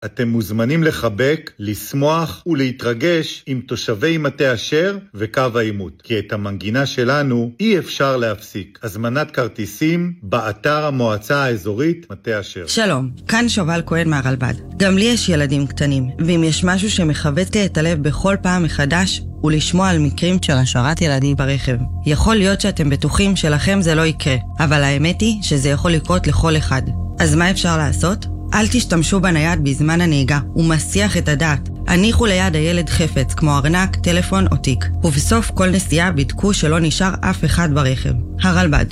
אתם מוזמנים לחבק, לשמוח ולהתרגש עם תושבי מטה אשר וקו העימות, כי את המנגינה שלנו אי אפשר להפסיק. הזמנת כרטיסים באתר המועצה האזורית מטה אשר. שלום, כאן שובל כהן מהרלב"ד. גם לי יש ילדים קטנים, ואם יש משהו שמחבט לי את הלב בכל פעם מחדש, ולשמוע על מקרים של השארת ילדים ברכב. יכול להיות שאתם בטוחים שלכם זה לא יקרה, אבל האמת היא שזה יכול לקרות לכל אחד. אז מה אפשר לעשות? אל תשתמשו בנייד בזמן הנהיגה, הוא מסיח את הדעת. הניחו ליד הילד חפץ כמו ארנק, טלפון או תיק. ובסוף כל נסיעה בדקו שלא נשאר אף אחד ברכב. הרלב"ד.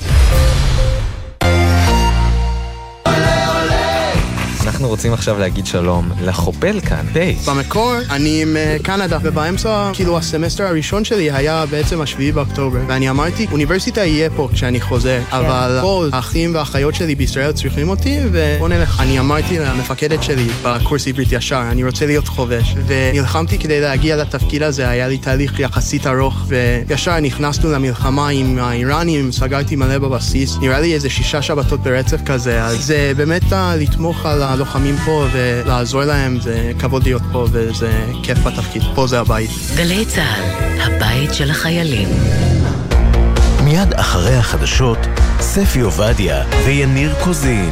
אנחנו רוצים עכשיו להגיד שלום לחופל כאן. היי. במקור אני עם קנדה, ובאמצע, הסמסטר הראשון שלי היה בעצם 7 באוקטובר. ואני אמרתי, אוניברסיטה יהיה פה כשאני חוזר, אבל כל האחים והאחיות שלי בישראל צריכים אותי, ובוא נלך. אני אמרתי למפקדת שלי בקורס עברית ישר, אני רוצה להיות חובש. ונלחמתי כדי להגיע לתפקיד הזה, היה לי תהליך יחסית ארוך, וישר נכנסנו למלחמה עם האיראנים, סגרתי מלא בבסיס. נראה לי איזה 6 שבתות ברצף כזה, אז זה באמת לתמוך על הלוחמים פה ולעזור להם, זה כבוד להיות פה וזה כיף בתפקיד. פה זה הבית. גלי צהל, הבית של החיילים. מיד אחרי החדשות, ספי עובדיה ויניר קוזין.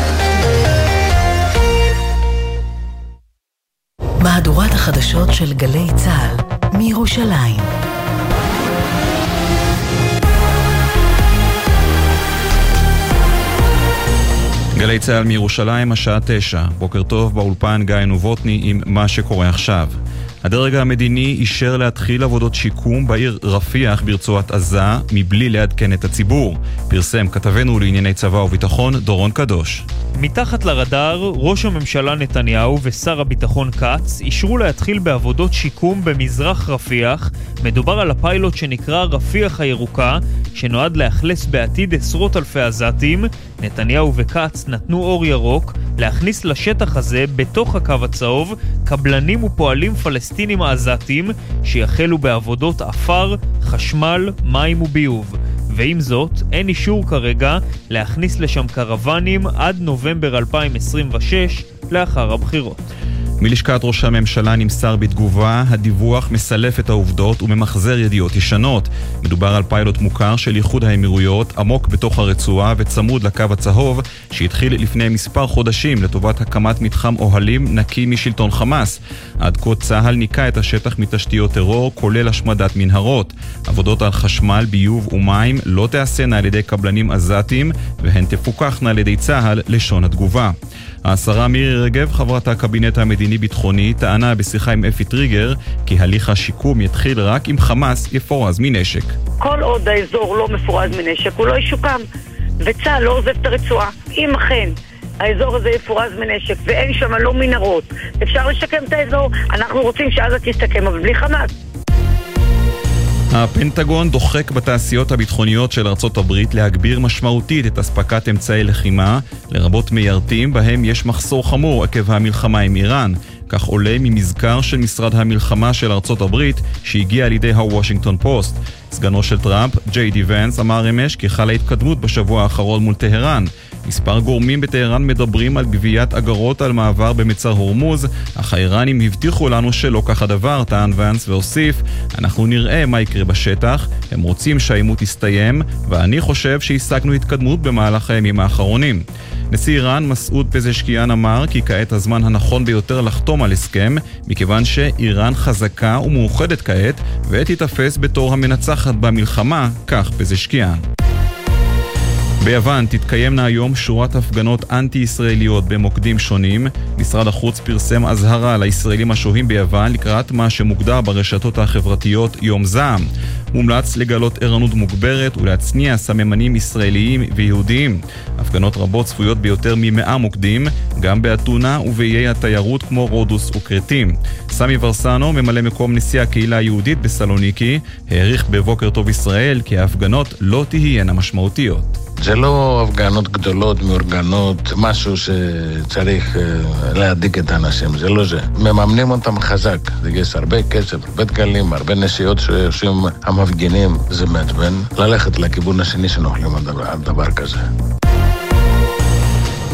מהדורת החדשות של גלי צהל מירושלים. גלי צהל מירושלים, השעה 9. בוקר טוב, באולפן גיא נובוטני עם מה שקורה עכשיו. הדרג המדיני אישר להתחיל עבודות שיקום בעיר רפיח ברצועת עזה מבלי לעדכן את הציבור. פרסם כתבנו לענייני צבא וביטחון דורון קדוש. מתחת לרדאר, ראש הממשלה נתניהו ושר הביטחון קץ אישרו להתחיל בעבודות שיקום במזרח רפיח. מדובר על הפיילוט שנקרא רפיח הירוקה, שנועד להכלס בעתיד עשרות אלפי עזתים. נתניהו וקץ נתנו אור ירוק להכניס לשטח הזה בתוך הקו הצהוב קבלנים ופועלים פלסטינים עזתים שיחלו בעבודות אפר, חשמל, מים וביוב. ועם זאת, אין אישור כרגע להכניס לשם קרוונים עד נובמבר 2026 לאחר הבחירות. מלשכת ראש הממשלה נמסר בתגובה, הדיווח מסלף את העובדות וממחזר ידיעות ישנות. מדובר על פיילוט מוכר של איחוד האמירויות, עמוק בתוך הרצועה וצמוד לקו הצהוב, שהתחיל לפני מספר חודשים לטובת הקמת מתחם אוהלים נקי משלטון חמאס. עד כה צהל ניקה את השטח מתשתיות טרור, כולל השמדת מנהרות. עבודות על חשמל, ביוב ומים לא תעשנה על ידי קבלנים עזתים, והן תפוקחנה על ידי צהל, לשון התגובה. השרה מירי רגב, חברת הקבינט המדיני-ביטחוני, טענה בשיחה עם אפי טריגר כי הליך השיקום יתחיל רק אם חמאס יפורז מנשק. כל עוד האזור לא מפורז מנשק, הוא לא ישוקם, וצה"ל לא עוזב את הרצועה. אם אכן האזור הזה יפורז מנשק ואין שם לא מנהרות, אפשר לשקם את האזור. אנחנו רוצים שעזה תסתכם, אבל בלי חמאס. הפנטגון דוחק בתעשיות הביטחוניות של ארצות הברית להגביר משמעותית את אספקת אמצעי לחימה, לרבות מיירטים בהם יש מחסור חמור עקב המלחמה עם איראן. כך עולה ממזכר של משרד המלחמה של ארצות הברית שהגיע על ידי הוושינגטון פוסט. סגנו של טראמפ, ג'יי די ונס, אמר אמש כי חלה התקדמות בשבוע האחרון מול טהרן. מספר גורמים בטהרן מדברים על גביית אגרות על מעבר במצר הורמוז, אך האיראנים הבטיחו לנו שלא כך הדבר, טען ונס והוסיף, אנחנו נראה מה יקרה בשטח, הם רוצים שהעימות יסתיים, ואני חושב שהשגנו התקדמות במהלך הימים האחרונים. נשיא איראן מסעוד פזשקיאן אמר כי כעת הזמן הנכון ביותר לחתום על הסכם, מכיוון שאיראן חזקה ומאוחדת כעת, ותתפס בתור המנצחת במלחמה, כך פזשקיאן. ביוון תתקיימנה היום שורת הפגנות אנטי-ישראליות במוקדים שונים. משרד החוץ פרסם אזהרה לישראלים השוהים ביוון לקראת מה שמוגדר ברשתות החברתיות יום זעם. מומלץ לגלות ערנות מוגברת ולהצניע סממנים ישראליים ויהודיים. הפגנות רבות צפויות ביותר מ100 מוקדים, גם באתונה ובאיי התיירות כמו רודוס וקרטים. סמי ורסנו, ממלא מקום נשיא הקהילה היהודית בסלוניקי, העריך בבוקר טוב ישראל כי ההפגנות לא תהיינה משמעותיות. זה לא הפגנות גדולות, מאורגנות, משהו שצריך להדיק את האנשים, זה לא זה. מממנים אותם חזק, יש הרבה כסף, הרבה דגלים, הרבה נסיעות שעושים המפגינים, זה מעצבן. ללכת לכיוון השני שנוכלים על דבר כזה.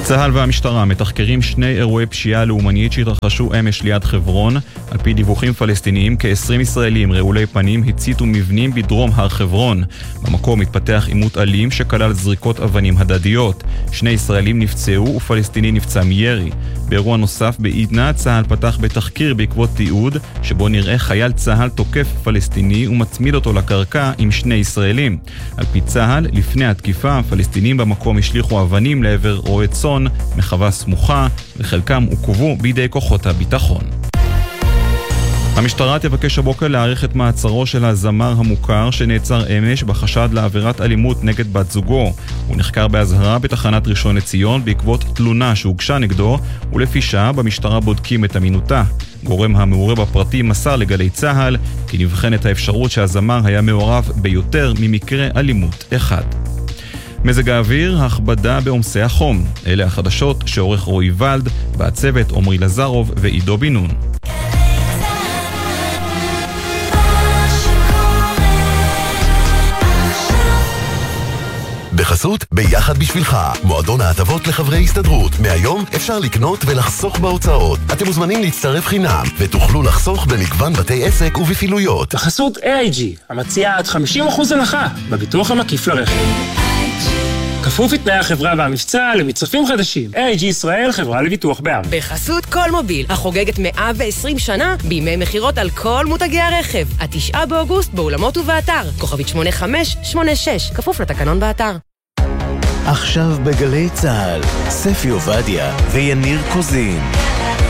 צה"ל והמשטרה מתחקרים 2 אירועי פשיעה לאומנית שהתרחשו אמש ליד חברון. על פי דיווחים פלסטיניים, כ-20 ישראלים רעולי פנים הציתו מבנים בדרום הר חברון. במקום התפתח עימות אלים שכלל זריקות אבנים הדדיות. 2 ישראלים נפצעו ופלסטיני נפצע מירי. באירוע נוסף בעידנה, צה"ל פתח בתחקיר בעקבות תיעוד שבו נראה חייל צה"ל תוקף פלסטיני ומצמיד אותו לקרקע עם 2 ישראלים. על פי צה"ל, לפני התקיפה, הפלסטינים במקום השליחו אבנים לעבר רועי צאן מחווה סמוכה, וחלקם עוכבו בידי כוחות הביטחון. המשטרה תבקש הבוקר להאריך את מעצרו של הזמר המוכר שנעצר אמש בחשד לעבירת אלימות נגד בת זוגו. הוא נחקר באזהרה בתחנת ראשון לציון בעקבות תלונה שהוגשה נגדו, ולפי שעה במשטרה בודקים את אמינותה. גורם המעורה בפרטים מסר לגלי צה"ל כי נבחן את האפשרות שהזמר היה מעורב ביותר ממקרה אלימות אחד. מזג האוויר, הכבדה בעומסי החום. אלה החדשות שעורך רועי ולד, והצוות עומרי לזרוב ועידו בינון. בחסות ביחד בשבילך, מועדון ההטבות לחברי הסתדרות. מהיום אפשר לקנות ולחסוך בהוצאות. אתם מוזמנים להצטרף חינם ותוכלו לחסוך במגוון בתי עסק ובפעילויות. בחסות AIG, המציעה עד 50% הנחה בביטוח המקיף לרכב. כפוף לתנאי החברה והמבצע למצרפים חדשים. AIG ישראל, חברה לביטוח בע"מ. בחסות כל מוביל, החוגגת 120 שנה בימי מחירות על כל מותגי הרכב. 9 באוגוסט באולמות ובאתר. כוכבית 8586, כפוף לתקנון באתר. עכשיו בגלי צה"ל, ספי עובדיה ויניר קוזין.